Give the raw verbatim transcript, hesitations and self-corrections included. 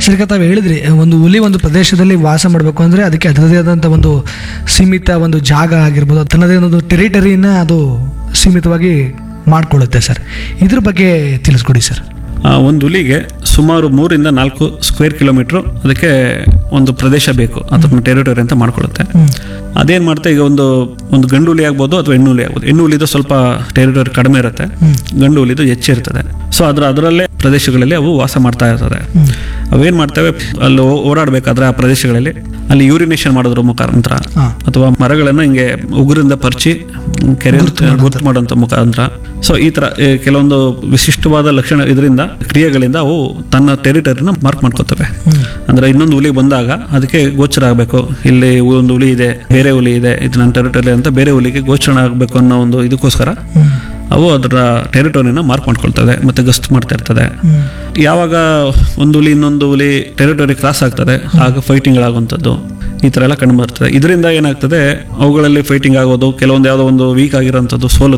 ಶ್ರೀಕಾಂತ್ ತಾವು ಹೇಳಿದ್ರಿ, ಒಂದು ಹುಲಿ ಒಂದು ಪ್ರದೇಶದಲ್ಲಿ ವಾಸ ಮಾಡಬೇಕು ಅಂದರೆ ಅದಕ್ಕೆ ಅದರದೇ ಆದಂಥ ಒಂದು ಸೀಮಿತ ಒಂದು ಜಾಗ ಆಗಿರ್ಬೋದು, ತನ್ನದೇ ಒಂದು ಟೆರಿಟರಿನ ಅದು ಸೀಮಿತವಾಗಿ ಮಾಡಿಕೊಳ್ಳುತ್ತೆ ಸರ್. ಇದ್ರ ಬಗ್ಗೆ ತಿಳಿಸ್ಕೊಡಿ ಸರ್. ಆ, ಒಂದು ಹುಲಿಗೆ ಸುಮಾರು ಮೂರಿಂದ ನಾಲ್ಕು ಸ್ಕ್ವೇರ್ ಕಿಲೋಮೀಟ್ರು ಅದಕ್ಕೆ ಒಂದು ಪ್ರದೇಶ ಬೇಕು, ಅದನ್ನ ಟೆರಿಟರಿ ಅಂತ ಮಾಡ್ಕೊಳ್ಳುತ್ತೆ. ಅದೇನು ಮಾಡುತ್ತೆ, ಈಗ ಒಂದು ಒಂದು ಗಂಡು ಹುಲಿ ಆಗ್ಬೋದು ಅಥವಾ ಹೆಣ್ಣು ಹುಲಿ ಆಗ್ಬೋದು. ಹೆಣ್ಣು ಹುಲಿದು ಸ್ವಲ್ಪ ಟೆರಿಟರಿ ಕಡಿಮೆ ಇರುತ್ತೆ, ಗಂಡು ಹುಲಿದು ಹೆಚ್ಚಿರ್ತದೆ. ಸೊ ಅದ್ರ ಅದರಲ್ಲೇ ಪ್ರದೇಶಗಳಲ್ಲಿ ಅವು ವಾಸ ಮಾಡ್ತಾ ಇರ್ತದೆ. ಅವೇನು ಮಾಡ್ತವೆ, ಅಲ್ಲಿ ಓಡಾಡಬೇಕಾದ್ರೆ ಆ ಪ್ರದೇಶಗಳಲ್ಲಿ ಅಲ್ಲಿ ಯೂರಿನೇಷನ್ ಮಾಡೋದ್ರ ಮುಖಾಂತರ ಅಥವಾ ಮರಗಳನ್ನು ಹಿಂಗೆ ಉಗುರಿಂದ ಪರಿಚಿ ಕೆರೆ ಗುರ್ತು ಮಾಡೋಂಥ ಮುಖಾಂತರ, ಸೊ ಈ ಥರ ಕೆಲವೊಂದು ವಿಶಿಷ್ಟವಾದ ಲಕ್ಷಣ ಇದರಿಂದ ಕ್ರಿಯೆಗಳಿಂದ ಅವು ತನ್ನ ಟೆರಿಟರಿನ ಮಾರ್ಕ್ ಮಾಡ್ಕೋತವೆ. ಅಂದ್ರೆ ಇನ್ನೊಂದು ಹುಲಿ ಬಂದಾಗ ಅದಕ್ಕೆ ಗೋಚರ ಆಗಬೇಕು, ಇಲ್ಲಿ ಒಂದು ಹುಲಿ ಇದೆ, ಬೇರೆ ಹುಲಿ ಇದೆ, ಇದು ನನ್ನ ಟೆರಿಟರಿ ಅಂತ ಬೇರೆ ಹುಲಿಗೆ ಗೋಚರ ಆಗಬೇಕು ಅನ್ನೋ ಒಂದು ಇದಕ್ಕೋಸ್ಕರ ಅವು ಅದರ ಟೆರಿಟರಿನ ಮಾರ್ಕ್ ಮಾಡ್ಕೊಳ್ತದೆ ಮತ್ತೆ ಗಸ್ತು ಮಾಡ್ತಾ ಇರ್ತದೆ. ಯಾವಾಗ ಒಂದು ಹುಲಿ ಇನ್ನೊಂದು ಹುಲಿ ಟೆರಿಟರಿ ಕ್ರಾಸ್ ಆಗ್ತದೆ ಆಗ ಫೈಟಿಂಗ್ ಆಗುವಂಥದ್ದು ಈ ಥರ ಎಲ್ಲ ಕಂಡು ಬರ್ತದೆ. ಇದರಿಂದ ಏನಾಗ್ತದೆ, ಅವುಗಳಲ್ಲಿ ಫೈಟಿಂಗ್ ಆಗೋದು, ಕೆಲವೊಂದು ಯಾವುದೋ ಒಂದು ವೀಕ್ ಆಗಿರೋಂಥದ್ದು ಸೋಲು